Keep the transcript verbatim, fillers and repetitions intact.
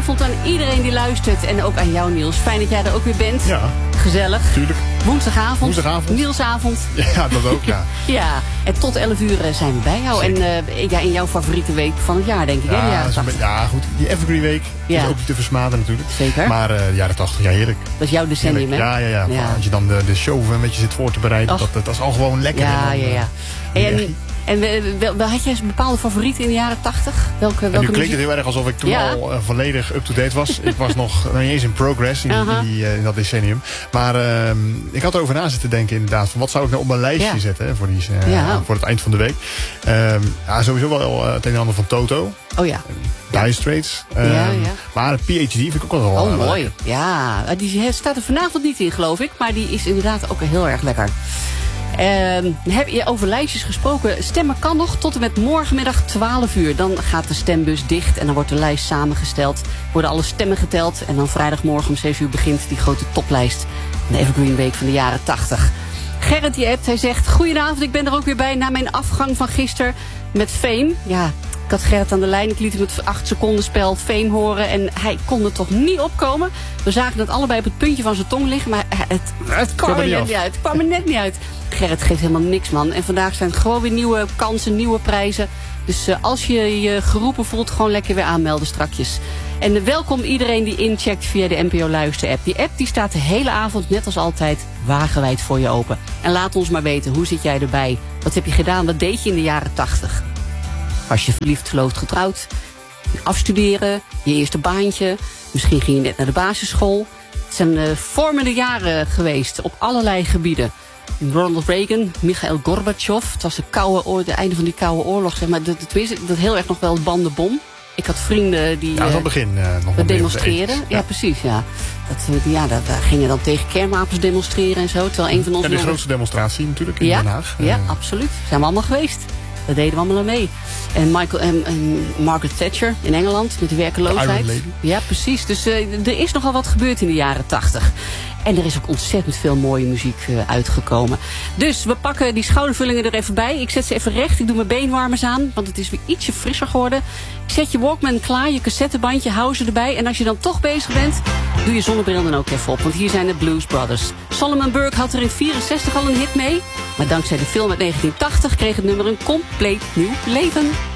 avond aan iedereen die luistert. En ook aan jou, Niels. Fijn dat jij er ook weer bent. Ja. Gezellig. Tuurlijk. Woensdagavond. Woensdagavond. Nielsavond. Ja, dat ook, ja. Ja, en tot elf uur zijn we bij jou. Zeker. En uh, ja, in jouw favoriete week van het jaar, denk ik. Ja, hè? Ja, ja, ja, goed. Die Evergreen Week ja. is ook niet te versmaden natuurlijk. Zeker. Maar uh, jaren tachtig, ja, heerlijk. Dat is jouw decennium, hè? Ja, ja, ja. ja. Als je dan de, de show een beetje zit voor te bereiden, Och. dat, dat is al gewoon lekker. Ja, en dan, ja, ja. Uh, En, en wel, wel, had jij een bepaalde favoriet in de jaren tachtig? Welke, welke en nu klinkt muziek? het heel erg alsof ik toen Ja. al uh, volledig up-to-date was. Ik was nog nog niet eens in progress in, Uh-huh. in, die, uh, in dat decennium. Maar uh, ik had erover na zitten denken inderdaad. Van wat zou ik nou op mijn lijstje Ja. zetten hè, voor, die, uh, Ja. voor het eind van de week. Uh, ja, sowieso wel uh, het een en ander van Toto. Oh ja. Dire Straits. Uh, Ja, ja. Maar P H D vind ik ook wel wel Oh, uh, mooi. lekker. Ja, die staat er vanavond niet in, geloof ik. Maar die is inderdaad ook heel erg lekker. Uh, heb je over lijstjes gesproken? Stemmen kan nog tot en met morgenmiddag twaalf uur. Dan gaat de stembus dicht en dan wordt de lijst samengesteld. Worden alle stemmen geteld. En dan vrijdagmorgen om zes uur begint die grote toplijst. De Evergreen Week van de jaren tachtig. Gerrit die appt, hij zegt: goedenavond, ik ben er ook weer bij na mijn afgang van gisteren met Fame. Ja, ik had Gerrit aan de lijn, ik liet hem het acht seconden spel Fame horen. En hij kon er toch niet opkomen. We zagen het allebei op het puntje van zijn tong liggen. Maar het, het kwam er net niet uit. Het kwam er net niet uit. Gerrit geeft helemaal niks, man. En vandaag zijn het gewoon weer nieuwe kansen, nieuwe prijzen. Dus uh, als je je geroepen voelt, gewoon lekker weer aanmelden strakjes. En uh, welkom iedereen die incheckt via de N P O Luister app. Die app die staat de hele avond, net als altijd, wagenwijd voor je open. En laat ons maar weten, hoe zit jij erbij? Wat heb je gedaan? Wat deed je in de jaren tachtig? Was je verliefd, verloofd, getrouwd? Afstuderen? Je eerste baantje? Misschien ging je net naar de basisschool? Het zijn uh, vormende jaren geweest op allerlei gebieden. Ronald Reagan, Mikhail Gorbachev. Het was de koude oor, de einde van die koude oorlog, zeg maar. Dat, dat, dat heel erg nog wel het bandenbom. Ik had vrienden die Ja, van het begin uh, nog dat wel demonstreren. Ja. ja, precies. Ja. Dat, ja, dat, dat gingen dan tegen kernwapens demonstreren en zo. Terwijl een van ons. Ja, de grootste demonstratie natuurlijk in ja, Den Haag. Ja, uh, absoluut. Zijn we allemaal geweest. Dat deden we allemaal aan mee. En, Michael, en, en Margaret Thatcher in Engeland met de werkeloosheid. De ja, precies. Dus uh, er is nogal wat gebeurd in de jaren tachtig. En er is ook ontzettend veel mooie muziek uh, uitgekomen. Dus we pakken die schoudervullingen er even bij. Ik zet ze even recht. Ik doe mijn beenwarmers aan, want het is weer ietsje frisser geworden. Ik zet je Walkman klaar, je cassettebandje, hou ze erbij. En als je dan toch bezig bent, doe je zonnebril dan ook even op. Want hier zijn de Blues Brothers. Solomon Burke had er in vierenzestig al een hit mee. Maar dankzij de film uit negentien tachtig kreeg het nummer een compleet nieuw leven.